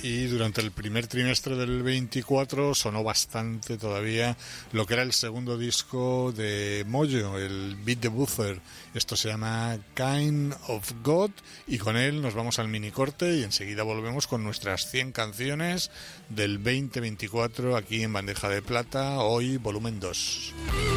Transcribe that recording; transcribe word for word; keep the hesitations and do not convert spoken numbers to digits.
y durante el primer trimestre del veinticuatro sonó bastante todavía lo que era el segundo disco de Mojo, el Beat the Buzzer. Esto se llama Kind of God y con él nos vamos al mini corte y enseguida volvemos con nuestras cien canciones del veinte veinticuatro aquí en Bandeja de Plata, hoy volumen dos.